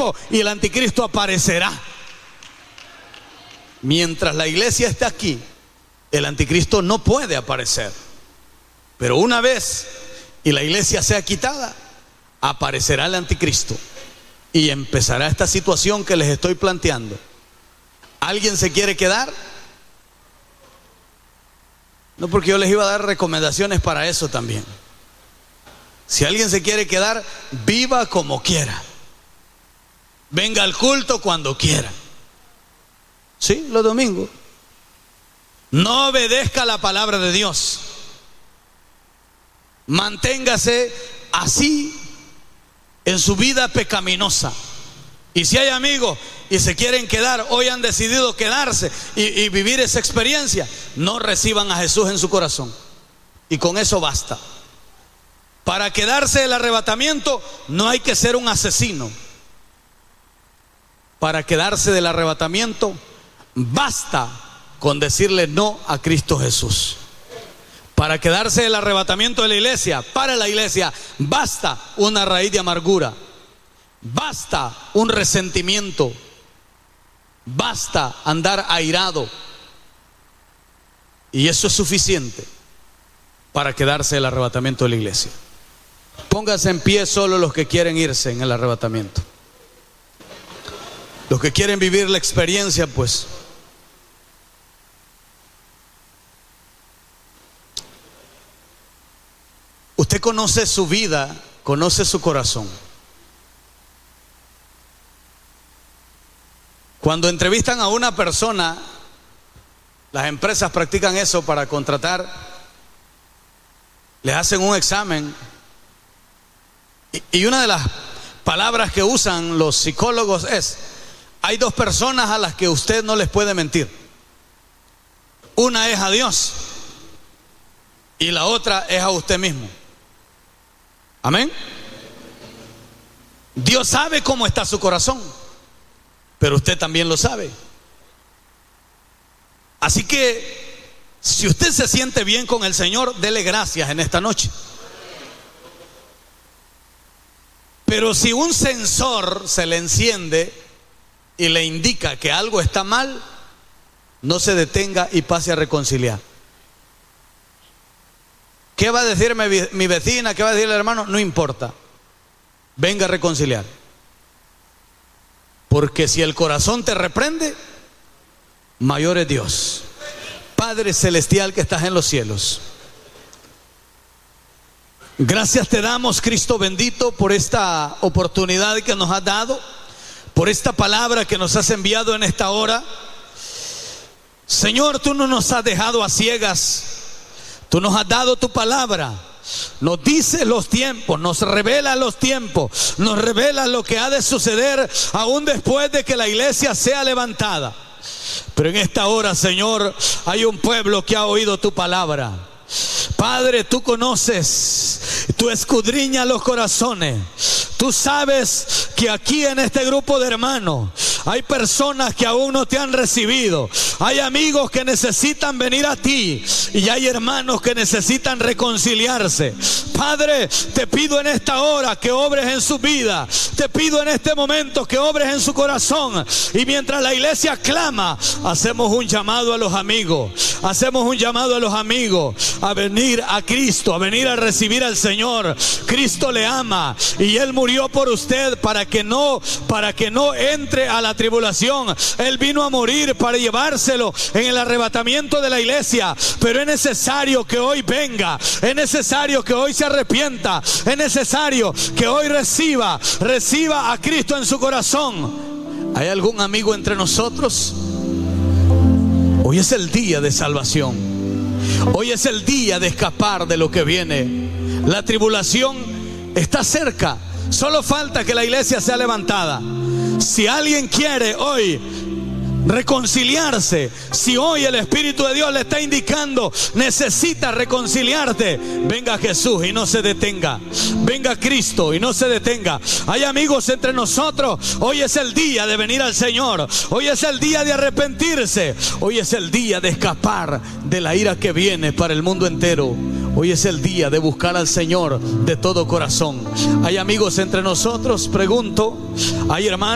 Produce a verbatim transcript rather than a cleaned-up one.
tiempo y el anticristo aparecerá. Mientras la iglesia esté aquí, el anticristo no puede aparecer. Pero una vez y la iglesia sea quitada, aparecerá el anticristo y empezará esta situación que les estoy planteando. ¿Alguien se quiere quedar? No, porque yo les iba a dar recomendaciones para eso también. Si alguien se quiere quedar, viva como quiera, venga al culto cuando quiera, sí, los domingos. No obedezca la palabra de Dios. Manténgase así en su vida pecaminosa. Y si hay amigos y se quieren quedar, hoy han decidido quedarse y, y vivir esa experiencia, no reciban a Jesús en su corazón. Y con eso basta. Para quedarse el arrebatamiento no hay que ser un asesino. Para quedarse del arrebatamiento basta con decirle no a Cristo Jesús. Para quedarse del arrebatamiento de la iglesia, para la iglesia, basta una raíz de amargura, basta un resentimiento, basta andar airado. Y eso es suficiente para quedarse del arrebatamiento de la iglesia. Pónganse en pie solo los que quieren irse en el arrebatamiento. Los que quieren vivir la experiencia, pues. Usted conoce su vida, conoce su corazón. Cuando entrevistan a una persona, las empresas practican eso para contratar, les hacen un examen. Y una de las palabras que usan los psicólogos es: hay dos personas a las que usted no les puede mentir. Una es a Dios y la otra es a usted mismo. Amén. Dios sabe cómo está su corazón, pero usted también lo sabe. Así que si usted se siente bien con el Señor, dele gracias en esta noche. Pero si un sensor se le enciende y le indica que algo está mal, no se detenga y pase a reconciliar. ¿Qué va a decir mi vecina? ¿Qué va a decir el hermano? No importa. Venga a reconciliar. Porque si el corazón te reprende, mayor es Dios. Padre celestial que estás en los cielos, gracias te damos, Cristo bendito, por esta oportunidad que nos has dado, por esta palabra que nos has enviado en esta hora. Señor, tú no nos has dejado a ciegas. Tú nos has dado tu palabra, nos dice los tiempos, nos revela los tiempos, nos revela lo que ha de suceder aún después de que la iglesia sea levantada. Pero en esta hora, Señor, hay un pueblo que ha oído tu palabra. Padre, tú conoces, tú escudriñas los corazones. Tú sabes que aquí en este grupo de hermanos hay personas que aún no te han recibido. Hay amigos que necesitan venir a ti y hay hermanos que necesitan reconciliarse. Padre, te pido en esta hora que obres en su vida. Te pido en este momento que obres en su corazón. Y mientras la iglesia clama, hacemos un llamado a los amigos. Hacemos un llamado a los amigos a venir a Cristo, a venir a recibir al Señor. Cristo le ama y Él murió por usted para que no, para que no entre a la tribulación. Él vino a morir para llevárselo en el arrebatamiento de la iglesia. Pero es necesario que hoy venga, es necesario que hoy se arrepienta, es necesario que hoy reciba, reciba a Cristo en su corazón. ¿Hay algún amigo entre nosotros? Hoy es el día de salvación. Hoy es el día de escapar de lo que viene. La tribulación está cerca. Solo falta que la iglesia sea levantada. Si alguien quiere hoy reconciliarse, si hoy el Espíritu de Dios le está indicando necesitas reconciliarte, venga Jesús y no se detenga. Venga Cristo y no se detenga. Hay amigos entre nosotros. Hoy es el día de venir al Señor. Hoy es el día de arrepentirse. Hoy es el día de escapar de la ira que viene para el mundo entero. Hoy es el día de buscar al Señor de todo corazón. ¿Hay amigos entre nosotros? Pregunto. ¿Hay hermanos?